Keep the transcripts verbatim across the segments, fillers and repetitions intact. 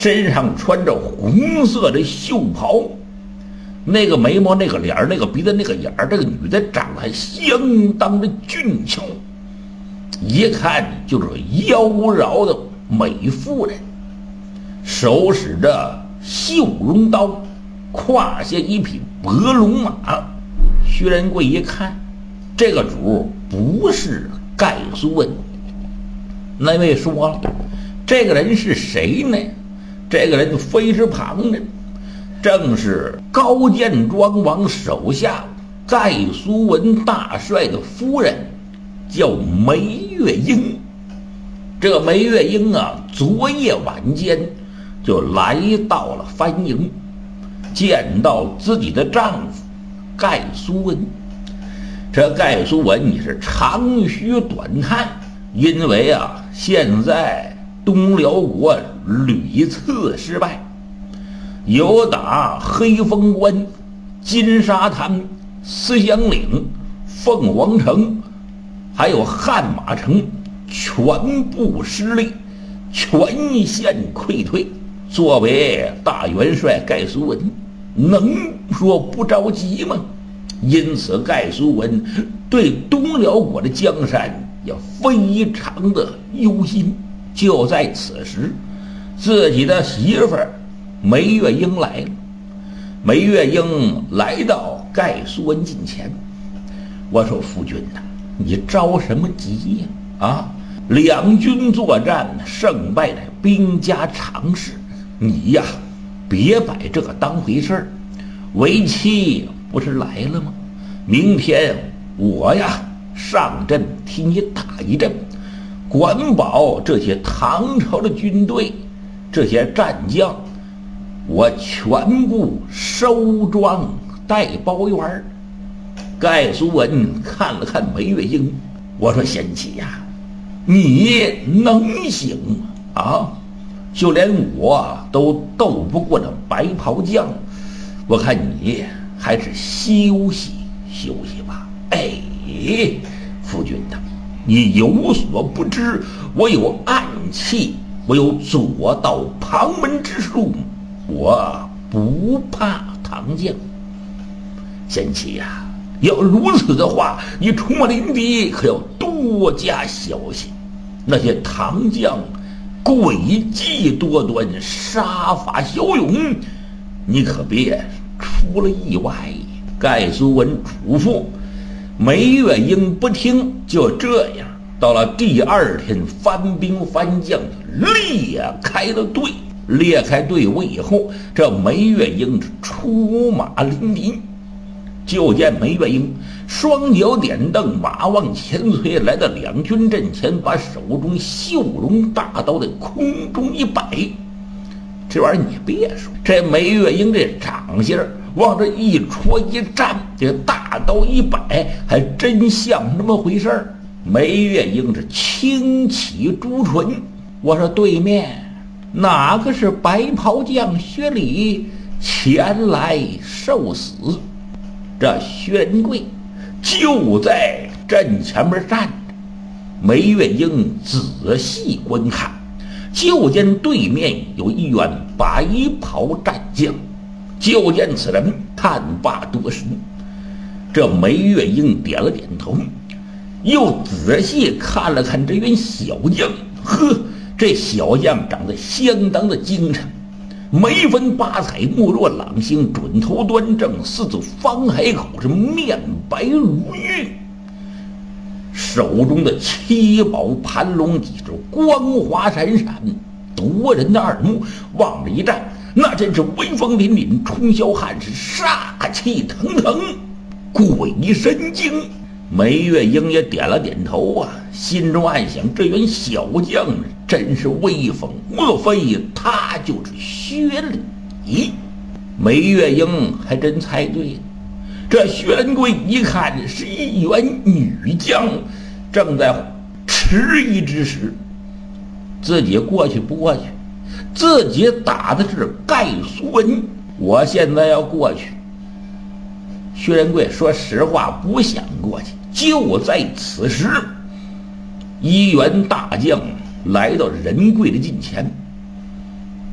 身上穿着红色的袖袍，那个眉毛、那个脸、那个鼻子、那个眼儿，这个女的长得还相当的俊俏，一看就是妖娆的美妇人，手使着绣龙刀，胯下一匹白龙马。薛仁贵一看，这个主不是盖苏文。那位说了，这个人是谁呢？这个人非是旁人，正是高见庄王手下盖苏文大帅的夫人，叫梅月英。这个梅月英啊，昨夜晚间就来到了藩营，见到自己的丈夫盖苏文。这盖苏文也是长吁短叹，因为啊，现在东辽国屡次失败，有打黑风关、金沙滩、思乡岭、凤凰城，还有悍马城，全部失利，全线溃退。作为大元帅盖苏文，能说不着急吗？因此盖苏文对东辽国的江山也非常的忧心。就在此时，自己的媳妇儿梅月英来了。梅月英来到盖苏文近前，我说：“夫君呐、啊，你着什么急呀？啊，两军作战，胜败乃兵家常事，你呀，别把这个当回事儿。为妻不是来了吗？明天我呀上阵替你打一阵。”管保这些唐朝的军队，这些战将，我全部收庄带包圆。盖苏文看了看梅月英，我说：“贤妻呀，你能行吗？啊，就连我都斗不过那白袍将，我看你还是休息休息吧。”哎，夫君呐，你有所不知，我有暗器，我有左道旁门之术，我不怕唐将。贤妻呀，要如此的话，你出没临敌可要多加小心。那些唐将诡计多端，杀伐骁勇，你可别出了意外。盖苏文嘱咐。梅月英不听，就这样，到了第二天，番兵番将裂开了队，裂开队伍以后，这梅月英是出马临敌。就见梅月英双脚点蹬，马往前催，来到两军阵前，把手中绣龙大刀在空中一摆。这玩意儿你别说，这梅月英这长相往这一戳一站，这大刀一摆，还真像那么回事儿。梅月英是轻启朱唇，我说：“对面哪个是白袍将薛礼前来受死？”这薛仁贵就在阵前面站着。梅月英仔细观看，就见对面有一员白袍战将。就见此人看罢多时，这梅月英点了点头，又仔细看了看这员小将。呵，这小将长得相当的精神，眉分八彩，目若朗星，准头端正，四字方海口，是面白如玉，手中的七宝盘龙戟是光华闪闪，夺人的耳目。往着一站，那真是威风凛凛，冲霄悍士，杀气腾腾，鬼神惊。梅月英也点了点头啊，心中暗想：这员小将真是威风，莫非他就是薛礼？梅月英还真猜对了。这薛仁贵一看是一员女将，正在迟疑之时，自己过去不过去？自己打的是盖苏文，我现在要过去。薛仁贵说实话不想过去。就在此时，一员大将来到仁贵的近前，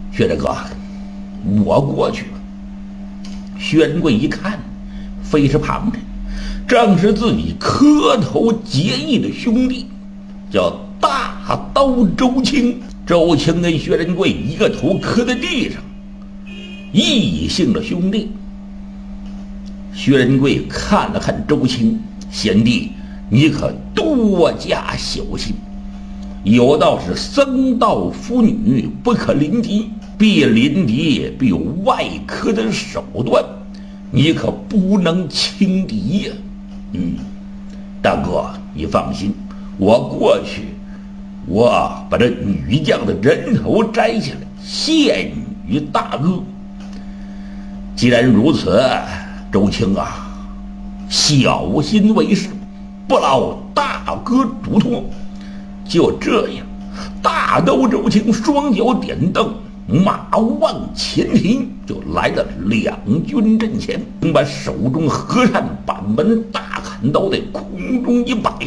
薛大哥，我过去了。薛仁贵一看，非是旁人，正是自己磕头结义的兄弟，叫大刀周青。周青跟薛仁贵一个头磕在地上，异姓的兄弟。薛仁贵看了看周青，贤弟，你可多加小心。有道是僧道妇女不可临敌，必临敌必有外科的手段，你可不能轻敌呀。嗯，大哥你放心，我过去，我把这女将的人头摘下来献于大哥。既然如此，周青啊，小心为是，不劳大哥嘱托。就这样，大刀周青双脚点蹬，马往前蹄，就来到两军阵前，把手中和善板门大砍刀在空中一摆，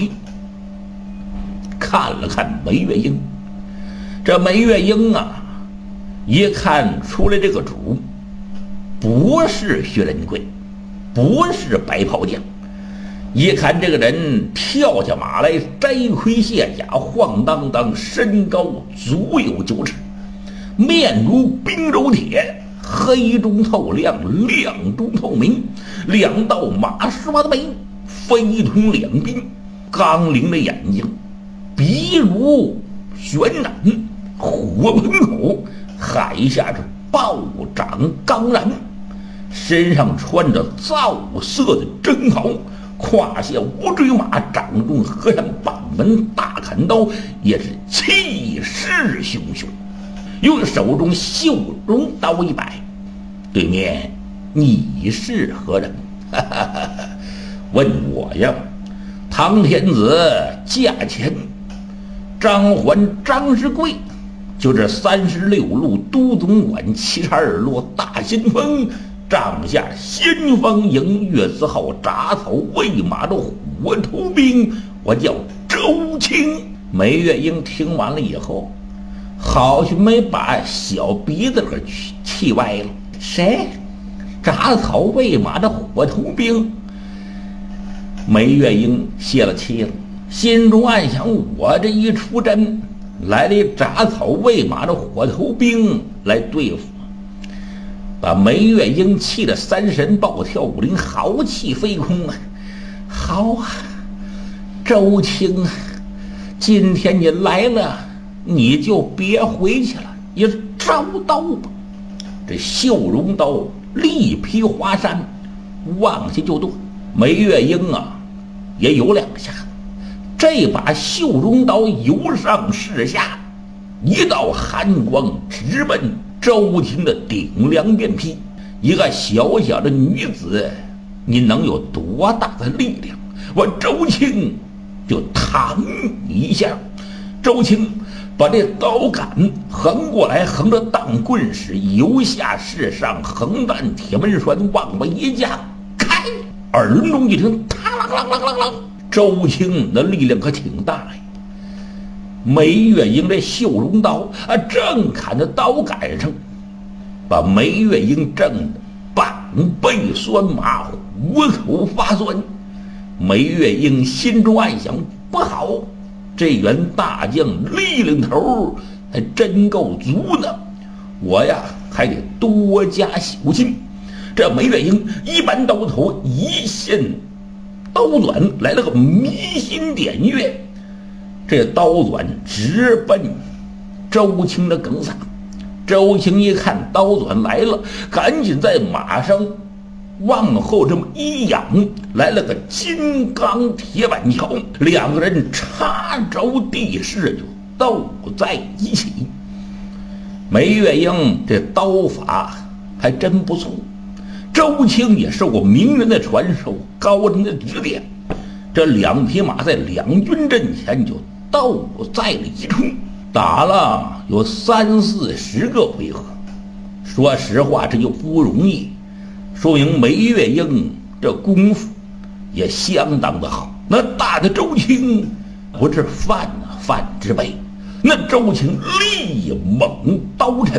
看了看梅月英。这梅月英啊，一看出来这个主不是薛仁贵，不是白袍将，一看这个人跳下马来，摘盔卸甲，晃荡荡，身高足有九尺，面如冰柔铁，黑中透亮，亮中透明，两道马刷的眉，飞通两鬓，刚灵的眼睛，鼻如悬染，火盆口，海下是暴涨刚然，身上穿着皂色的征袍，胯下乌骓马，掌中和善板门大砍刀，也是气势汹汹。用手中绣绒刀一摆，对面你是何人？哈哈哈哈，问我呀，唐天子驾前，张环张世贵，就这三十六路都总管七十二路大先锋，帐下先锋营月字号铡草喂马的火头兵，我叫周青。梅月英听完了以后，好像没把小鼻子给气歪了。谁？铡草喂马的火头兵？梅月英泄了气了，心中暗想：我这一出阵，来了一铡草喂马的火头兵来对付，把梅月英气得三神暴跳五灵，豪气飞空啊！好啊，周青，今天你来了，你就别回去了，也招刀吧。这绣绒刀力劈华山，往下就剁。梅月英啊，也有两下，这把绣绒刀由上至下，一道寒光直奔周青的顶梁便劈。一个小小的女子，你能有多大的力量？我周青就弹一下，周青把这刀杆横过来，横着当棍时，由下至上，横担铁门栓往外一架，开，耳中一声嘡啷啷啷啷啷，周青那力量可挺大呀。梅月英这绣绒刀啊，正砍在刀杆上，把梅月英震得膀背酸麻，虎口发酸。梅月英心中暗想：不好，这员大将力量头还真够足的，我呀还得多加小心。这梅月英一扳刀头，一线刀转，来了个迷心点穴，这刀转直奔周青的梗嗓。周青一看刀转来了，赶紧在马上往后这么一仰，来了个金刚铁板桥，两个人插着地势就斗在一起。梅月英这刀法还真不错，周青也受过名人的传授，高人的指点，这两匹马在两军阵前就斗在了一处，打了有三四十个回合。说实话，这就不容易，说明梅月英这功夫也相当的好。那大的周青不是范啊范之辈，那周青力猛刀沉，